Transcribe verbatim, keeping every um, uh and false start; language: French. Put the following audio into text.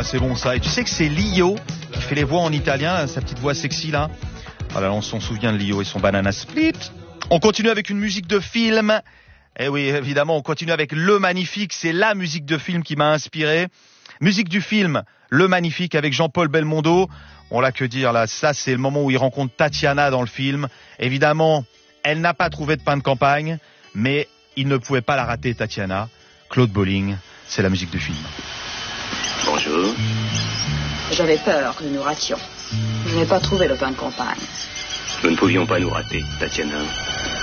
c'est bon ça. Et tu sais que c'est Lio qui fait les voix en italien, sa petite voix sexy là. Voilà, on s'en souvient de Lio et son banana split. On continue avec une musique de film. Eh oui, évidemment, on continue avec Le Magnifique. C'est la musique de film qui m'a inspiré. Musique du film Le Magnifique avec Jean-Paul Belmondo. On l'a que dire là, ça c'est le moment où il rencontre Tatiana dans le film. Évidemment, elle n'a pas trouvé de pain de campagne, mais il ne pouvait pas la rater, Tatiana. Claude Bolling, c'est la musique du film. Bonjour. J'avais peur que nous nous rations. Je n'ai pas trouvé le pain de campagne. Nous ne pouvions pas nous rater, Tatiana.